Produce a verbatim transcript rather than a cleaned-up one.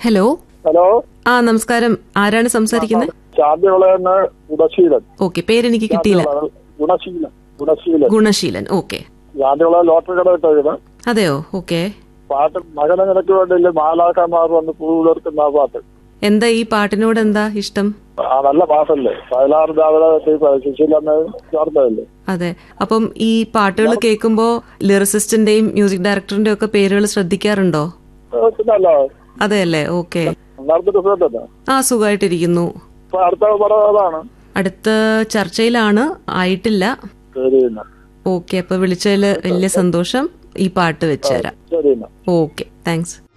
Hello hello ആ നമസ്കാരം. ആരാണ് സംസാരിക്കുന്നത്? ചാന്തിവിളയെന്ന് ഗുണശീലൻ. ഓക്കെ, പേരെനിക്ക് കിട്ടിയില്ല. ഗുണശീലൻ ഗുണശീലൻ ഗുണശീലൻ. ഓക്കെ, ചാന്തിവിള ലോട്ടറി കട ഇട്ടത് അതെയോ? ഓക്കെ. പാട്ട് മകനെ നിനക്ക് വേണ്ടിയില്ല മാലാക്കന്മാർ വന്ന് പൂവിലെടുക്കുന്ന ആ പാട്ട്. എന്താ ഈ പാട്ടിനോട് എന്താ ഇഷ്ടം? ആ നല്ല പാട്ടല്ലേ, വയലാർ സുശീലമ്മ ചേർത്തതല്ലേ. അതെ. അപ്പം ഈ പാട്ടുകൾ കേൾക്കുമ്പോ ലിറിസിസ്റ്റിന്റെയും മ്യൂസിക് ഡയറക്ടറിന്റെയും ഒക്കെ പേരുകൾ ശ്രദ്ധിക്കാറുണ്ടോ? പിന്നല്ലോ. അതെയല്ലേ? ഓക്കെ. നടത്തിട്ട് ആ സുഖമായിട്ടിരിക്കുന്നു. അടുത്ത പടം ഏതാണ്? അടുത്ത ചർച്ചയിലാണ്, ആയിട്ടില്ല. ഓക്കെ, അപ്പൊ വിളിച്ചതില് വലിയ സന്തോഷം. ഈ പാട്ട് വെച്ചുതരാം. ശരി. Okay, thanks.